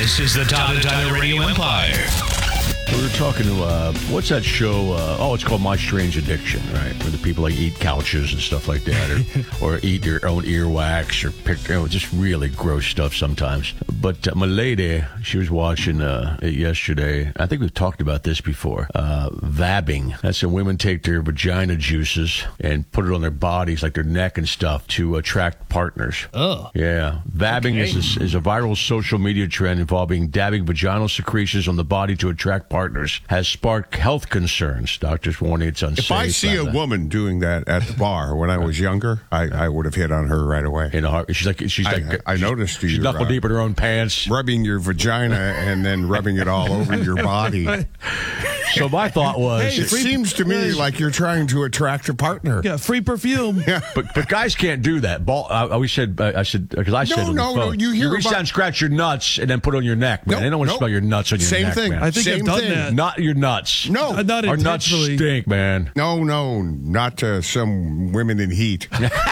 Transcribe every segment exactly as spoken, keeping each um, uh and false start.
This is the Todd and Tyler Radio Empire. We were talking to, uh, what's that show? Uh, oh, it's called My Strange Addiction, right? Where the people like eat couches and stuff like that, or, or eat their own earwax, or pick, you know, just really gross stuff sometimes. But uh, my lady, she was watching uh, it yesterday. I think we've talked about this before. Uh, vabbing. That's when women take their vagina juices and put it on their bodies, like their neck and stuff, to attract partners. Oh. Yeah. Vabbing Okay. is, a, is a viral social media trend involving dabbing vaginal secretions on the body to attract partners. Has sparked health concerns. Doctors warning it's unsafe. If I see a blah, blah. woman doing that at the bar when I was younger, I, I would have hit on her right away. In a heart, she's like, she's I, like, I noticed you. she's knuckle uh, deep in her own pants. rubbing your vagina and then rubbing it all over your body. So my thought was, It seems to me like you're trying to attract a partner. Yeah, free perfume. Yeah. but but guys can't do that. Ball, I, I always said, uh, I said because I No, said on the no, no, phone, you hear reach about- down, and scratch your nuts, and then put it on your neck, man. Nope, they don't want to nope. smell your nuts on your Same neck, thing. man. I think Same I've done thing. that. Not your nuts. No. Uh, not Our nuts intentionally. stink, man. No, no, not to some women in heat.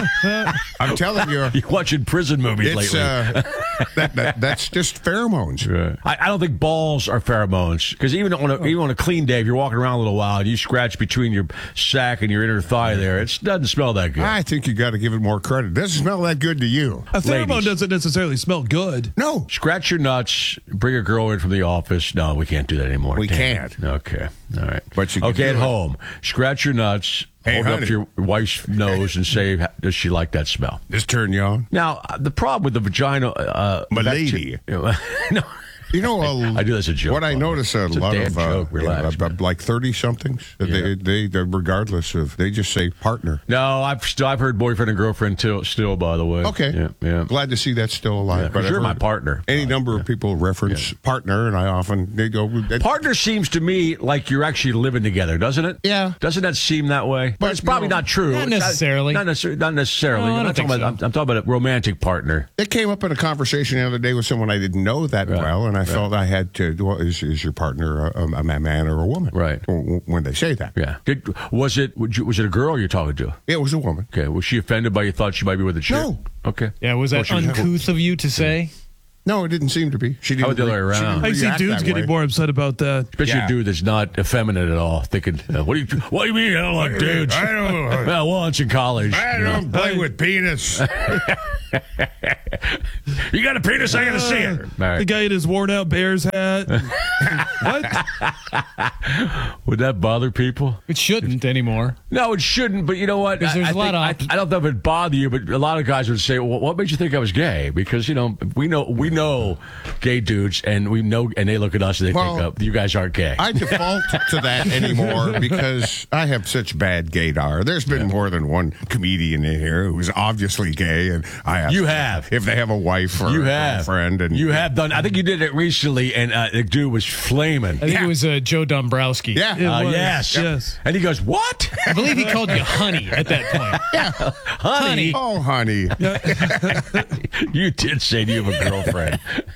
I'm telling you, You watching prison movies it's lately? uh, that, that that's just pheromones. Right. I, I don't think balls are pheromones because even on a even on a clean day, if you're walking around a little while and you scratch between your sack and your inner thigh, there, it doesn't smell that good. I think you got to give it more credit. It doesn't smell that good to you. A pheromone Ladies. doesn't necessarily smell good. No, Scratch your nuts. Bring a girl in from the office. No, we can't do that anymore. We Damn it. can't. Okay. All right. But you can okay, do at it. home, scratch your nuts. Hey, hold it up honey. to your wife's nose and say, "Does she like that smell?" just turn you on. Now, uh, the problem with the vagina, uh, My bacteria- lady. no. You know, a, I do this as a joke. What I by the way. notice a It's a lot damn of uh, joke. you know, Relax, uh, man. like thirty somethings, Yeah. they, they, they regardless of they just say partner. No, I've still I've heard boyfriend and girlfriend till, still. By the way. Okay, Yeah. Yeah. glad to see that's still alive. Yeah, 'cause I've you're my heard partner. Any Uh, number yeah. of people reference partner, and I often they go that- Partner seems to me like you're actually living together, doesn't it? Yeah. Doesn't that seem that way? But But, it's probably no, not true. not It's necessarily. Not, necessarily. Not necessarily. No, I I'm, don't not talking think about, so. I'm, I'm talking about a romantic partner. It came up in a conversation the other day with someone I didn't know that Right. well, and I Right. felt I had to. Well, is, is your partner a, a man or a woman? Right. W- When they say that, Yeah. Did, was it would you, was it a girl you're talking to? it was a woman. Okay. Was she offended by you thought she might be with a chick? No. Okay. Yeah, was that Well, she- uncouth of you to say? No, it didn't seem to be. She didn't. How about the other way re- she around? didn't I see react dudes that getting way. more upset about that. Especially Yeah. a dude that's not effeminate at all, thinking, uh, "What do you? What do you mean? I don't like dudes." I don't. Well, once in college. I don't play with penis. You got a penis? I gotta see it. All The right. guy in his worn out Bears hat. What? Would that bother people? It shouldn't anymore. No, it shouldn't. But you know what? 'Cause there's I, I a lot think- of I, I don't know if it'd bother you, but a lot of guys would say, well, "What made you think I was gay?" Because you know we know we know gay dudes, and we know, and they look at us and they Well, think, oh, "You guys aren't gay." I default to that anymore because I have such bad gaydar. There's been more than one comedian in here who's obviously gay, and I have You have. if they have a wife or you a have girlfriend, and you have done. I think you did it recently, and uh, the dude was flaming. I think Yeah. it was uh, Joe Dombrowski. yeah, It Uh, was. yes, Yes. And he goes, "What, I believe he called you honey at that point. honey? oh honey, You did say you have a girlfriend."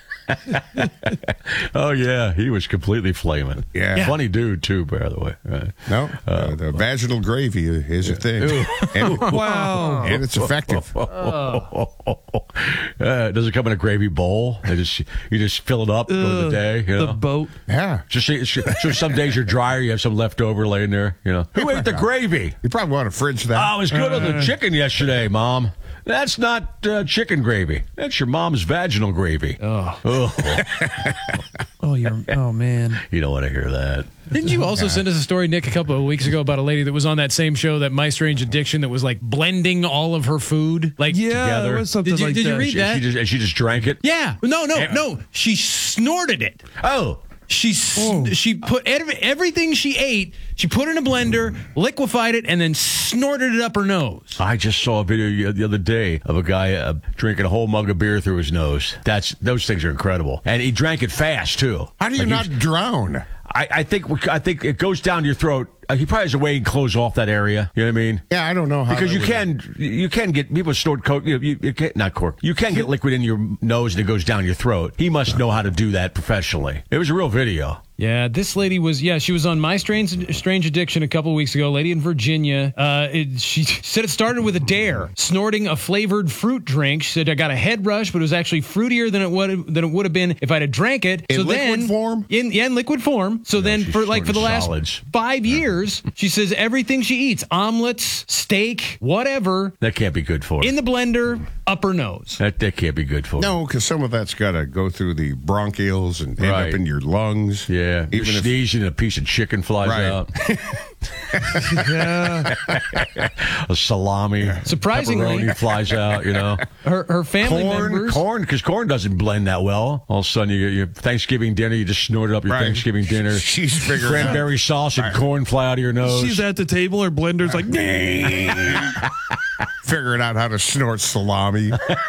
Oh yeah, he was completely flaming. Yeah. Funny dude too, by the way. Right. no, uh, the vaginal gravy is a thing, and, Wow. and it's effective. Uh, does it come in a gravy bowl? They just you just fill it up for the Ugh, day. You know? The boat. Yeah, Just so, so some days you're drier, you have some left over laying there. You know, who ate the gravy? you probably want to fridge that. Oh, it was good on the chicken yesterday, Mom. That's not uh, chicken gravy. That's your mom's vaginal gravy. Oh. Oh, you're. Oh man. You don't want to hear that. Didn't you also send us a story, Nick, a couple of weeks ago about a lady that was on that same show, that My Strange Addiction, that was like blending all of her food? Like, Yeah, Together. there was something Did you- like did you that. read She, that? she just, and she just drank it. Yeah. No, no, Yeah. no. She snorted it. Oh, She s- she put every, everything she ate, she put in a blender, liquefied it, and then snorted it up her nose. I just saw a video the other day of a guy uh, drinking a whole mug of beer through his nose. That's those things are incredible, and he drank it fast too. How do you Like, not he's- drown? I, I think I think it goes down your throat. Uh, he probably has a way to close off that area. You know what I mean? Yeah, I don't know how Because that you would- can you can get people snort coke. You, know, you, you can not cork. You can get liquid in your nose and it goes down your throat. He must know how to do that professionally. It was a real video. Yeah, this lady was, yeah, she was on My Strange Strange Addiction a couple of weeks ago, a lady in Virginia. Uh, it, she said it started with a dare, snorting a flavored fruit drink. She said, I got a head rush, but it was actually fruitier than it would than it would have been if I'd have drank it. In so liquid then, form? In, yeah, in liquid form. So then she's for like for the last solids. five years, she says everything she eats, omelets, steak, whatever, That can't be good for her. in the blender, up her nose. That, that can't be good for her. No, because some of that's got to go through the bronchioles and end Right. up in your lungs. Yeah. Even You're if sneezing, a piece of chicken flies Right. out. Yeah. A salami. Surprisingly- pepperoni flies out, you know. Her her family Corn, members. corn, because corn doesn't blend that well. All of a sudden, you your Thanksgiving dinner, you just snorted up your Right. Thanksgiving dinner. She's figuring Cranberry sauce and corn fly out of your nose. She's at the table. Her blender's like, figuring out how to snort salami.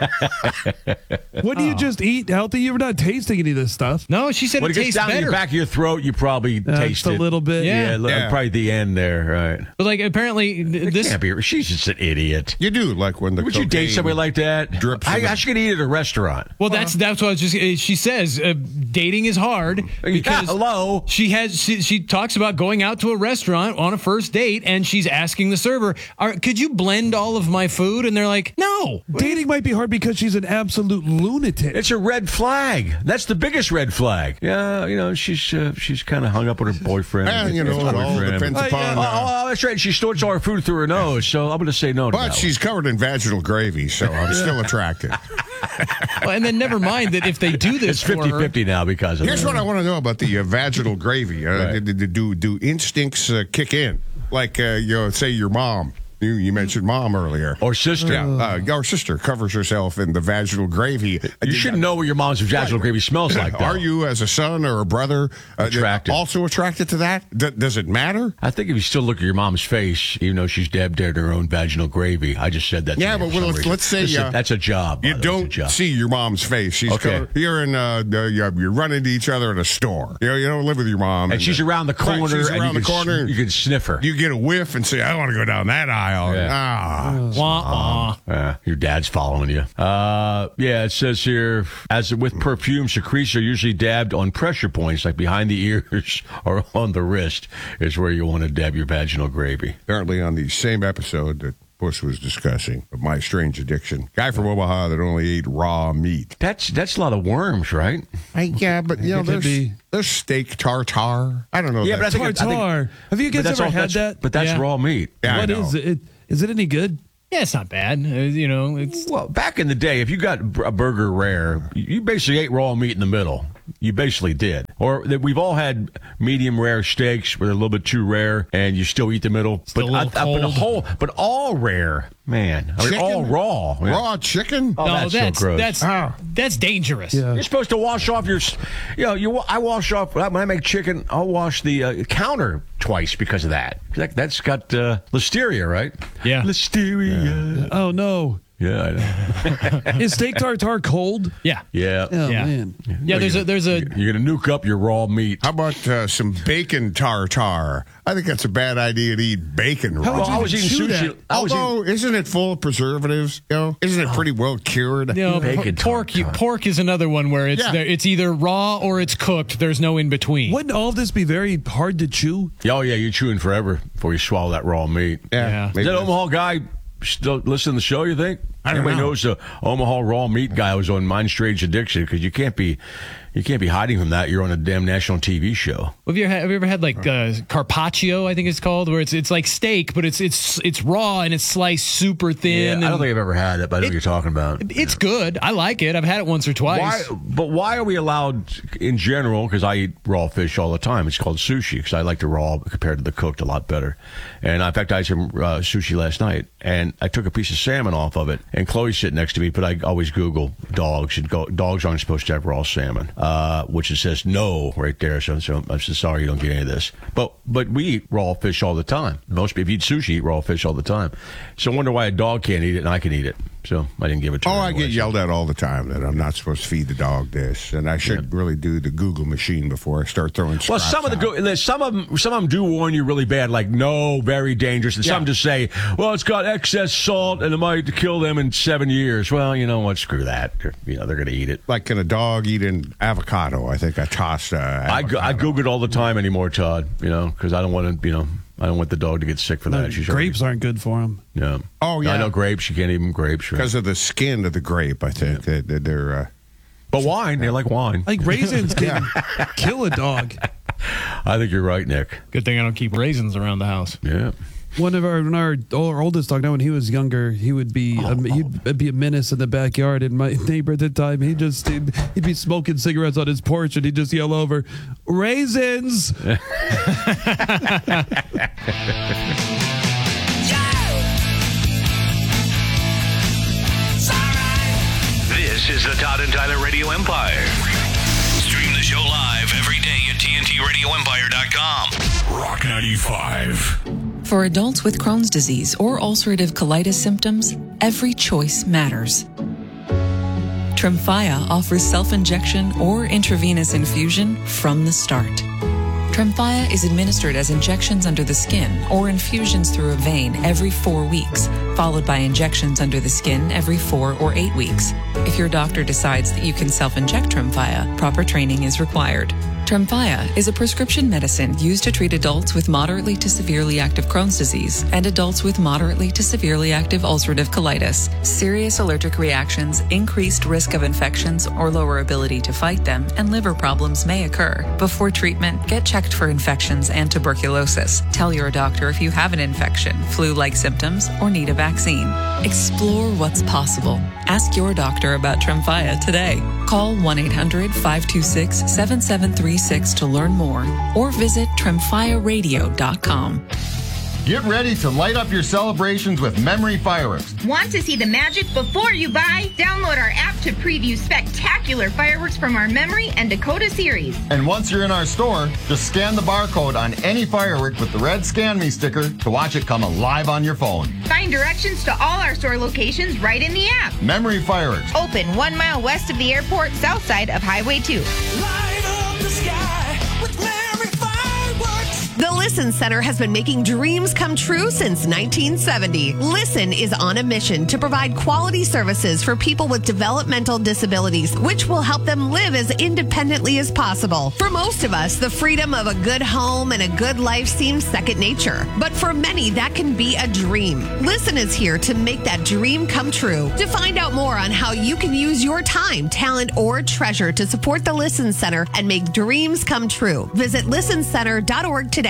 what do you just eat healthy? You're not tasting any of this stuff. No, she said when it it gets tastes down to better. the back of your throat, you probably Uh, taste just a it. little bit. Yeah. Yeah, li- Yeah. probably the end there, right? But like apparently th- this Can't be. She's just an idiot. You do, like when the Would you date cocaine somebody like that? drips I, in the- I should eat at a restaurant. Well, that's that's what I was just. uh, She says uh, dating is hard because hello. she has. She, she talks about going out to a restaurant on a first date, and she's asking the server, Are, "Could you blend all of my food?" And they're like, "No." Dating might be hard because she's an absolute lunatic. It's a red flag. That's the biggest red flag. Yeah, you know, she's uh, she's kind of hung up with her boyfriend. Well, you know, it all Boyfriend. depends Uh, upon. Oh, Uh, oh, that's right. She snorts all her food through her nose, so I'm going to say no to but that she's covered in vaginal gravy, so I'm still attracted. Well, and then never mind that if they do one. this It's for her, fifty-fifty now because of Here's that. what I want to know about the uh, vaginal gravy. Uh, Right. do, do, do do instincts uh, kick in? Like, uh, you know, say your mom. You, you mentioned mom earlier. Or sister. Yeah, uh, our sister covers herself in the vaginal gravy. You should know what your mom's vaginal gravy smells like, though. Are you, as a son or a brother, uh, Attracted. also attracted to that? D- does it matter? I think if you still look at your mom's face, even though she's dabbed at her own vaginal gravy, I just said that. to Yeah, you but for some let's- reason. let's say, That's a- uh, that's a job. by You the way. It's a don't job. see your mom's face. She's Okay. covered- you're in. Uh, uh, you you run into each other at a store. You know, you don't live with your mom, And she's uh, around the right, corner. she's and around you the can, corner. You can sniff her. You get a whiff and say, "I want to go down that aisle." Yeah. Ah, wah, wah. Uh, your dad's following you. Uh, yeah, it says here, as with perfume, secretions are usually dabbed on pressure points, like behind the ears or on the wrist, is where you want to dab your vaginal gravy. apparently on the same episode that Bush was discussing of My Strange Addiction, guy from Omaha that only ate raw meat. That's that's a lot of worms, right? I, yeah, but you know, It could there's be. there's steak tartare. I don't know. Yeah, that. but I think, I think Tartar. Have you but guys that's ever all- had that's- that? But that's Yeah. raw meat. Yeah, I What know. is it? Is it any good? Yeah, it's not bad. Uh, you know, it's Well, back in the day, if you got a burger rare, you basically ate raw meat in the middle. You basically did. Or that we've all had medium rare steaks where they're a little bit too rare, and you still eat the middle. Still a little I- I- but a cold. whole, but all rare, man. I mean, Chicken? all raw. Yeah. Raw chicken? Oh, no, that's so that's gross. that's Ah. that's dangerous. Yeah. You're supposed to wash off your, you know, you. wa- I wash off when I make chicken. I'll wash the uh, counter twice because of that. that that's got uh, listeria, right? Yeah. listeria. Oh no! Yeah, I know. Is steak tartare cold? Yeah. Yeah. Oh Yeah. man! Yeah, there's a there's a You're gonna nuke up your raw meat. How about uh, some bacon tartare? I think that's a bad idea to eat bacon raw. would Well, you I was even eating chew sushi. that? I was Although, eating, isn't it full of preservatives? You know, isn't it pretty well cured? you know, Bacon por- pork. You, tartare. pork is another one where it's Yeah. there, it's either raw or it's cooked. There's no in between. Wouldn't all of this be very hard to chew? oh yeah, you're chewing forever before you swallow that raw meat. Yeah. Is maybe that that's- Omaha guy still listen to the show? You think? I don't Everybody know. knows the Omaha raw meat guy was on Mind Strange Addiction because you can't be, you can't be hiding from that. You're on a damn national T V show. Have you, have you ever had like uh, carpaccio? I think it's called, where it's it's like steak, but it's it's it's raw and it's sliced super thin. I don't and think I've ever had it, but I know It- what you're talking about. it's good. I like it. I've had it once or twice. Why? But why are we allowed, in general? Because I eat raw fish all the time. It's called sushi because I like the raw compared to the cooked a lot better. And in fact, I had some uh, sushi last night, and I took a piece of salmon off of it. And Chloe's sitting next to me, but I always Google dogs, and go, dogs aren't supposed to have raw salmon, uh, which it says no right there. So, so I'm just sorry you don't get any of this. But but we eat raw fish all the time. Most people, if you eat sushi, eat raw fish all the time. So I wonder why a dog can't eat it and I can eat it. so I didn't give it to Oh, her. I get anyway. yelled at all the time that I'm not supposed to feed the dog this, and I should really do the Google machine before I start throwing. Well, scraps some of the out. go- some of them some of them do warn you really bad, like no, very dangerous, and some Yeah. just say, well, it's got excess salt and it might kill them in seven years. Well, you know what? Screw that. They're, you know they're going to eat it. Like, can a dog eat an avocado? I think I tossed. Uh, I, go- I avocado. Google it all the time anymore, Todd. You know, because I don't want to. You know, I don't want the dog to get sick for that. She's Grapes aren't good for him. Already, yeah. Oh, yeah. I know grapes. You can't eat them grapes. Right? because of the skin of the grape. I think that, that they're. Uh, But wine, they like wine. Like raisins can kill a dog. I think you're right, Nick. Good thing I don't keep raisins around the house. Yeah. One of our, when our, our oldest dog, now when he was younger, he would be a, he'd be a menace in the backyard. And my neighbor at the time, he just he'd, he'd be smoking cigarettes on his porch, and he'd just yell over, "Raisins!" This is the Todd and Tyler Radio Empire. Stream the show live every day at T N T radio empire dot com. Rock ninety-five. For adults with Crohn's disease or ulcerative colitis symptoms, every choice matters. Tremfya offers self-injection or intravenous infusion from the start. Tremfya is administered as injections under the skin or infusions through a vein every four weeks, followed by injections under the skin every four or eight weeks. If your doctor decides that you can self-inject Tremfya, proper training is required. Tremfya is a prescription medicine used to treat adults with moderately to severely active Crohn's disease and adults with moderately to severely active ulcerative colitis. Serious allergic reactions, increased risk of infections or lower ability to fight them, and liver problems may occur. Before treatment, get checked for infections and tuberculosis. Tell your doctor if you have an infection, flu-like symptoms, or need a vaccine. Explore what's possible. Ask your doctor about Tremfya today. Call one eight hundred five two six seven seven three six to learn more or visit tremfya radio dot com. Get ready to light up your celebrations with Memory Fireworks. Want to see the magic before you buy? Download our app to preview spectacular fireworks from our Memory and Dakota series. And once you're in our store, just scan the barcode on any firework with the red Scan Me sticker to watch it come alive on your phone. Find directions to all our store locations right in the app. Memory Fireworks. Open one mile west of the airport, south side of Highway two. Light up the sky with Memory Fireworks. The Listen Center has been making dreams come true since nineteen seventy. Listen is on a mission to provide quality services for people with developmental disabilities, which will help them live as independently as possible. For most of us, the freedom of a good home and a good life seems second nature. But for many, that can be a dream. Listen is here to make that dream come true. To find out more on how you can use your time, talent, or treasure to support the Listen Center and make dreams come true, visit listen center dot org today.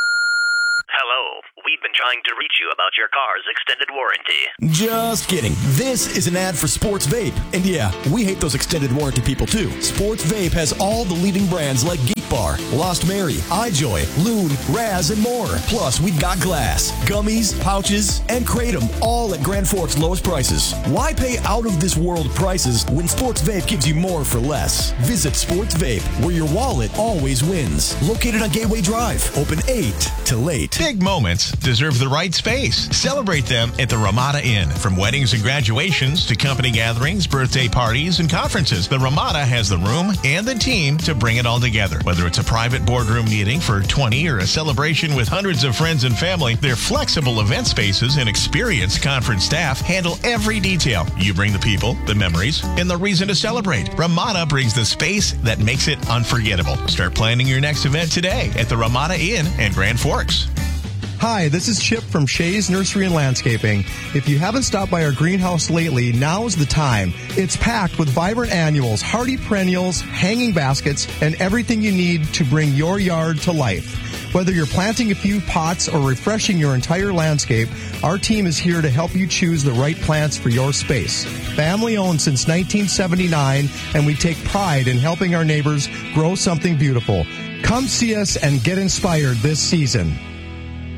Hello. We've been trying to reach you about your car's extended warranty. Just kidding. This is an ad for Sports Vape. And yeah, we hate those extended warranty people too. Sports Vape has all the leading brands like Geek Bar, Lost Mary, iJoy, Loon, Raz, and more. Plus, we've got glass, gummies, pouches, and Kratom, all at Grand Forks' lowest prices. Why pay out of this world prices when Sports Vape gives you more for less? Visit Sports Vape, where your wallet always wins. Located on Gateway Drive, open eight to late. Big moments deserve the right space. Celebrate them at the Ramada Inn. From weddings and graduations to company gatherings, birthday parties, and conferences, the Ramada has the room and the team to bring it all together. Whether it's a private boardroom meeting for twenty or a celebration with hundreds of friends and family, their flexible event spaces and experienced conference staff handle every detail. You bring the people, the memories, and the reason to celebrate. Ramada brings the space that makes it unforgettable. Start planning your next event today at the Ramada Inn and Grand Forks. Hi, this is Chip from Shays Nursery and Landscaping. If you haven't stopped by our greenhouse lately, now's the time. It's packed with vibrant annuals, hardy perennials, hanging baskets, and everything you need to bring your yard to life. Whether you're planting a few pots or refreshing your entire landscape, our team is here to help you choose the right plants for your space. Family owned since nineteen seventy-nine, and we take pride in helping our neighbors grow something beautiful. Come see us and get inspired this season.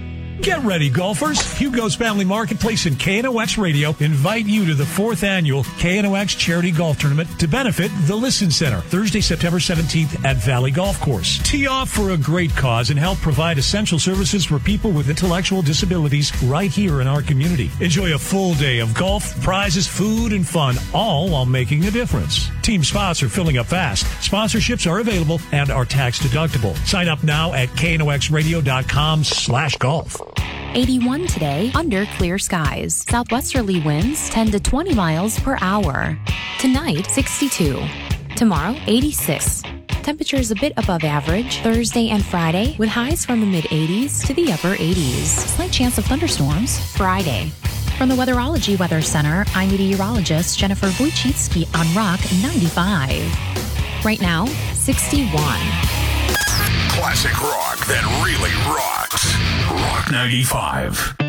Get ready, golfers. Hugo's Family Marketplace and K N O X Radio invite you to the fourth annual K N O X Charity Golf Tournament to benefit the Listen Center, Thursday, September seventeenth at Valley Golf Course. Tee off for a great cause and help provide essential services for people with intellectual disabilities right here in our community. Enjoy a full day of golf, prizes, food, and fun, all while making a difference. Team spots are filling up fast. Sponsorships are available and are tax deductible. Sign up now at knoxradio.com slash golf. eighty-one today, under clear skies. Southwesterly winds ten to twenty miles per hour. Tonight, sixty-two. Tomorrow, eighty-six. Temperatures a bit above average Thursday and Friday, with highs from the mid-eighties to the upper eighties. Slight chance of thunderstorms Friday. From the Weatherology Weather Center, I'm meteorologist Jennifer Wojcicki on Rock ninety-five. Right now, sixty-one. Classic rock that really rocks. Rock ninety-five.